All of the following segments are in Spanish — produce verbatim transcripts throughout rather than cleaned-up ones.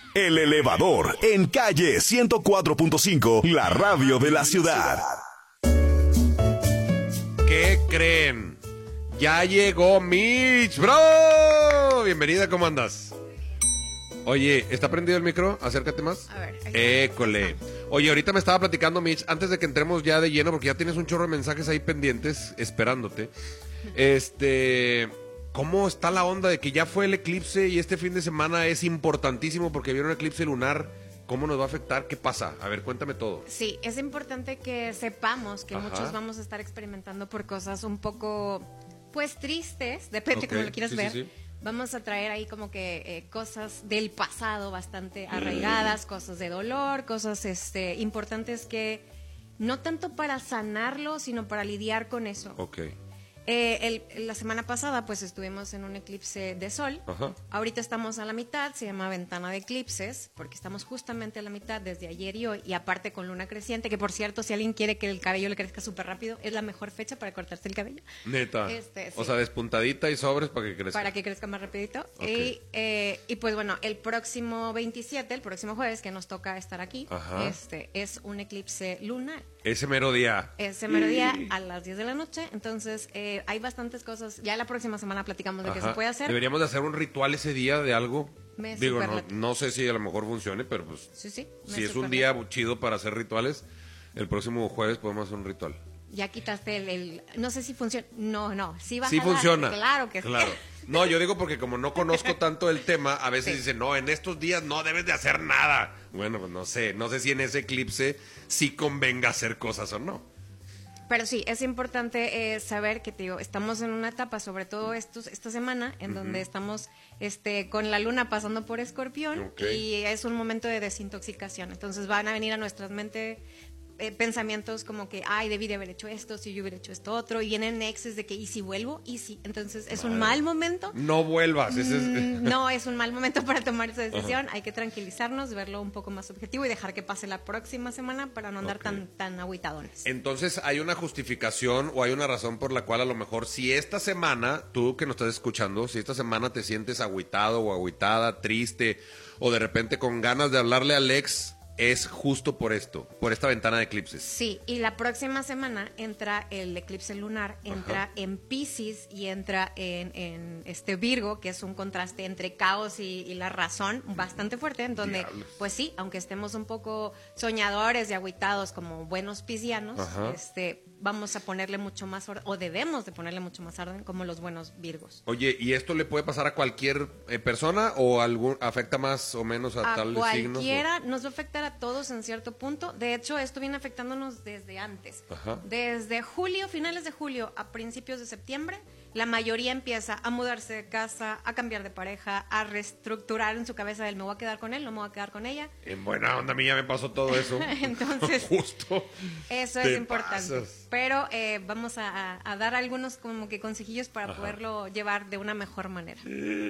El Elevador, en calle ciento cuatro punto cinco, la radio de la ciudad. ¿Qué creen? Ya llegó Mitch, bro. Bienvenida, ¿cómo andas? Oye, ¿está prendido el micro? Acércate más. A ver. École. Oye, ahorita me estaba platicando, Mitch, antes de que entremos ya de lleno, porque ya tienes un chorro de mensajes ahí pendientes, esperándote. Este... ¿Cómo está la onda de que ya fue el eclipse y este fin de semana es importantísimo porque viene un eclipse lunar? ¿Cómo nos va a afectar? ¿Qué pasa? A ver, cuéntame todo. Sí, es importante que sepamos que Ajá. muchos vamos a estar experimentando por cosas un poco, pues, tristes, depende Ok, cómo lo quieras sí, ver. sí, sí. Vamos a traer ahí como que eh, cosas del pasado bastante arraigadas, cosas de dolor, cosas este, importantes que no tanto para sanarlo, sino para lidiar con eso. Ok. Eh, el, la semana pasada pues estuvimos en un eclipse de sol. Ajá. Ahorita estamos a la mitad, se llama ventana de eclipses, porque estamos justamente a la mitad desde ayer y hoy, y aparte con luna creciente, que por cierto, si alguien quiere que el cabello le crezca súper rápido, es la mejor fecha para cortarse el cabello. Neta. Este, sí. O sea, despuntadita y sobres para que crezca. Para que crezca más rapidito. Ok. Y, eh, y pues bueno, el próximo veintisiete, el próximo jueves, que nos toca estar aquí, Ajá. este es un eclipse lunar. Ese mero día. Ese mero día a las diez de la noche, entonces eh, hay bastantes cosas. Ya la próxima semana platicamos de qué Ajá. se puede hacer. Deberíamos de hacer un ritual ese día de algo. Me Digo, no, superlate. no sé si a lo mejor funcione, pero pues Sí, sí. me si es un superlate. día chido para hacer rituales, el próximo jueves podemos hacer un ritual. Ya quitaste el, el- no sé si funciona. No, no, sí va a Sí jalar. funciona. Claro que sí. Claro. No, yo digo porque como no conozco tanto el tema, a veces Sí. dicen, no, en estos días no debes de hacer nada. Bueno, pues no sé, no sé si en ese eclipse sí convenga hacer cosas o no. Pero sí, es importante eh, saber que te digo, estamos en una etapa, sobre todo estos, esta semana, en donde estamos este, con la luna pasando por Escorpión, Ok. y es un momento de desintoxicación. Entonces van a venir a nuestras mentes eh, pensamientos como que, ay, debí de haber hecho esto, si yo hubiera hecho esto otro, y vienen exes de que, ¿y si vuelvo? ¿Y si? Entonces es un mal momento. No vuelvas. Ese es... Mm, No es un mal momento para tomar esa decisión. Hay que tranquilizarnos, verlo un poco más objetivo y dejar que pase la próxima semana para no andar Ok. tan, tan agüitadones. Entonces hay una justificación o hay una razón por la cual a lo mejor si esta semana, tú que nos estás escuchando, si esta semana te sientes agüitado o agüitada, triste o de repente con ganas de hablarle al ex, es justo por esto, por esta ventana de eclipses. Sí, y la próxima semana entra el eclipse lunar, entra Ajá. en Piscis y entra en, en este Virgo, que es un contraste entre caos y, y la razón bastante fuerte, en donde, Diablos. pues sí, aunque estemos un poco soñadores y agüitados como buenos piscianos, Ajá. este, vamos a ponerle mucho más orden, o debemos de ponerle mucho más orden como los buenos Virgos. Oye, ¿y esto le puede pasar a cualquier eh, persona o algún afecta más o menos a, A tales signos? cualquiera, nos va a afectar a todos en cierto punto. De hecho, esto viene afectándonos desde antes. Ajá. Desde julio, finales de julio a principios de septiembre, la mayoría empieza a mudarse de casa, a cambiar de pareja, a reestructurar en su cabeza el me voy a quedar con él, no me voy a quedar con ella. En buena onda, a mí ya me pasó todo eso. Entonces, justo. Eso Te es importante. pasas. Pero eh, vamos a, a- a dar algunos como que consejillos para Ajá. poderlo llevar de una mejor manera.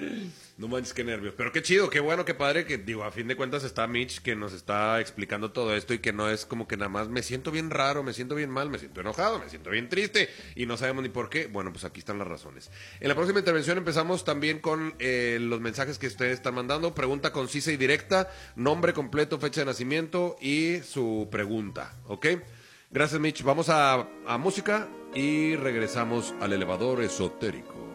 No manches, qué nervios. Pero qué chido, qué bueno, qué padre que, digo, a fin de cuentas está Mitch que nos está explicando todo esto y que no es como que nada más me siento bien raro, me siento bien mal, me siento enojado, me siento bien triste y no sabemos ni por qué. Bueno, pues aquí están las razones. En la próxima intervención empezamos también con eh, los mensajes que ustedes están mandando. Pregunta concisa y directa, nombre completo, fecha de nacimiento y su pregunta, ¿ok? Gracias, Mitch. Vamos a, a música y regresamos al elevador esotérico.